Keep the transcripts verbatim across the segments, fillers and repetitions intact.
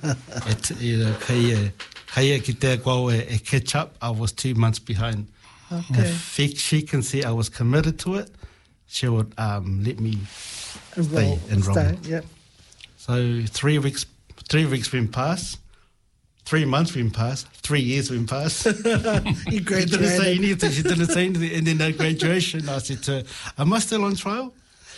it, you know, kai, kai ki te kau e, e catch up, I was two months behind. Okay. If she can see I was committed to it, she would um, let me Enroll, stay enroll. stay, yep. So three weeks, three weeks been passed, three months been passed, three years been passed. You She graduated. didn't say anything. She didn't say anything. And then at graduation, I said to her, "Am I still on trial?"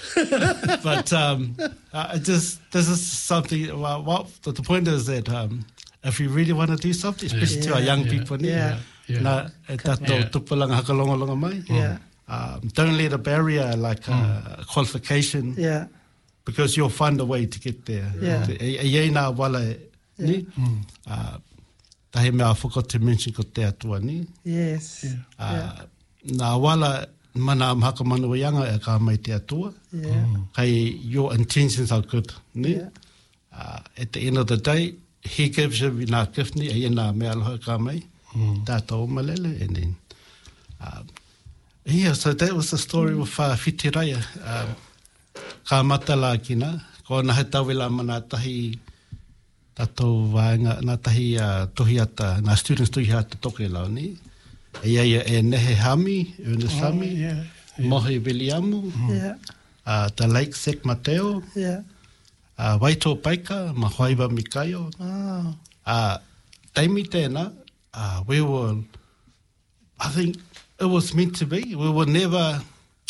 But um, I just this is something. Well, what the, the point is that um, if you really want to do something, especially Yeah. to our young Yeah. people, Yeah. Yeah. na e tato Yeah. tupulanga hakalonga mai. Yeah. Um, don't let a barrier like uh, qualification, Yeah. because you'll find a way to get there. Yeah. E e nā wala ni. Uh, tahi mea whako te mention ko te atua ni. Yes. Yeah. Uh, nā wala mana am haka manu ianga e ka mai te atua. Yeah. Kai your intentions are good. Ni? Yeah. Uh, at the end of the day, he gives you nā kifni e nā mea aloha ka mai. Tātou malele. And then, um, yeah, so that was the story mm. with uh, Whitiraya. Um, ka matala kina, ko na he tawela mana tahi tātou vāenga, nā tahi uh, tohiata, nā students tohiata toke lau ni. E ia e Nehe Hami, Ernest Oh, Hami, yeah, yeah. Mohi Viliamu, Yeah. uh, the late Sek Mateo, Yeah. uh, Waito Paika, Mahwaiba Mikayo. Oh. Uh, taimi tēnā, uh, we were, I think it was meant to be. We were never,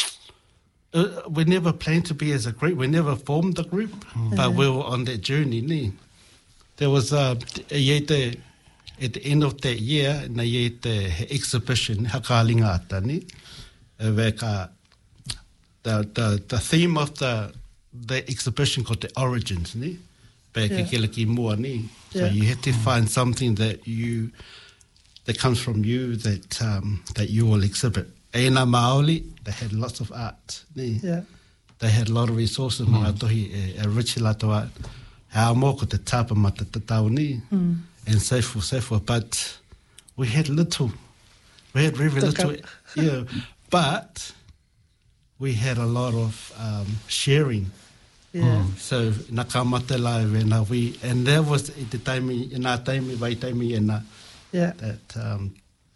uh, we never planned to be as a group. We never formed a group, but we were on that journey. Ni. There was uh, a te, at the end of that year, na ye te exhibition, hakalinga ata ni, e weka, the, the, the theme of the, the exhibition called the origins, ni, pe Yeah. ke kele ki mua ni. So Yeah. you had to find something that you, that comes from you, that um, that you will exhibit. E nā Māori, they had lots of art. Ni. Yeah. They had a lot of resources, mm. mga tohi, e, e rich lato art. Hea mō ko te tāpa ma te tatau ni, Mm. and so forth, so forth. But we had little. We had very Took little. up. Yeah. But we had a lot of um, sharing. Yeah. So nā ka mate lai wena we, and that was i te taimi, i nā taimi, vai taimi e nā, Yeah. that um,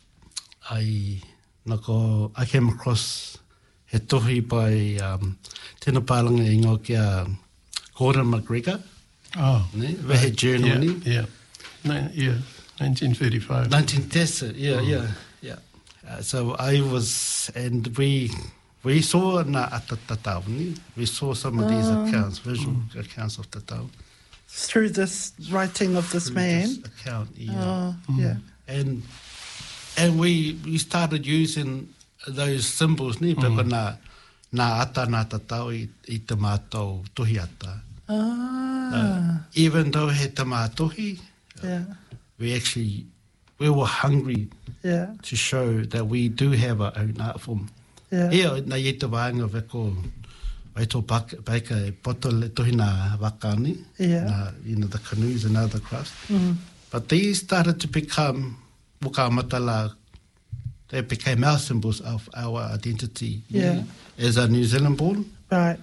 I, nako, I came across he tohi by um, tēnā pālanga i ngā kia Gordon McGregor, Oh. ne? Wehe journal Yeah, ni. yeah. No, yeah, nineteen thirty-five. nineteen that's it, yeah, yeah, yeah. Uh, so I was, and we we saw na at the tatau ni. We saw some of these accounts, visual accounts of tatau. Through this writing of this through man. this account, yeah. Oh, yeah. And and we we started using those symbols ni, peko na na ata na tatau i, i te mātou tohiata. Ah. Uh, even though he te mātohi, Yeah. we actually we were hungry Yeah. to show that we do have our own art form. Yeah. Ia, na i te wāenga weko, ai tō paika e poto le tohi nā wakani, Yeah. nā, you know, the canoes and other crafts. Mm. But these started to become, muka matala, they became our symbols of our identity. Yeah. As a New Zealand born, Right.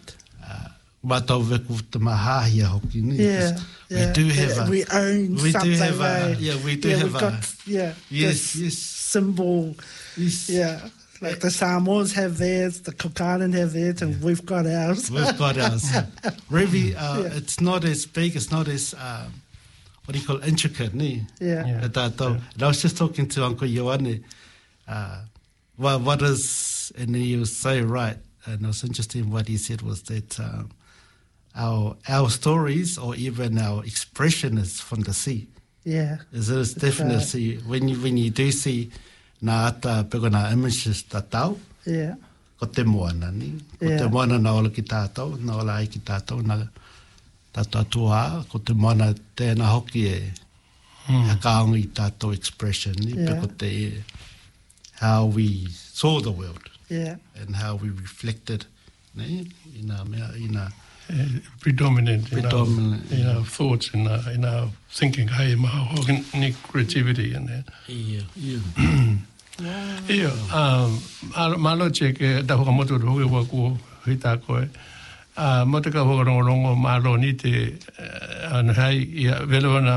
matau veku te mahahia hoki ni. Yeah. 'cause Yeah. We do have Yeah, a, we own we do something. have a- eh? yeah, we do yeah, have we've a- got, yeah. Yes, this yes. Symbol. yes, Yeah. Like the Samoans have theirs, the Kokaran have theirs, and we've got ours. we've got ours. Really, uh, Yeah. it's not as big, it's not as, um, what do you call, intricate, ni? Yeah. Yeah. E tātou. And I was just talking to Uncle Ioane, uh, what, what is, and he was so right, and it was interesting what he said was that um, our our stories or even our expression is from the sea. Yeah. Is it is definitely, when you, when you do see nā ata peko nā images tātou, Yeah. ko te moana ni. Ko Yeah. te moana na ola ki tātou, na ola ai ki tātou, na tātou atua, ko te moana tēnā hoki e Mm. a kaongi tātou expression ni, Yeah. peko te how we saw the world Yeah. and how we reflected ne, in our, mea, in our Uh, predominant, Predominant, in, our, in our thoughts, in our, in our thinking, hei maha hoki creativity and that. yeah, yeah. Ia, um, malo che ke ta hoka motu hoki wa ku hita koe. Uh, mo te ka hoka rongo rongo malo ni te uh, anhai ia velo na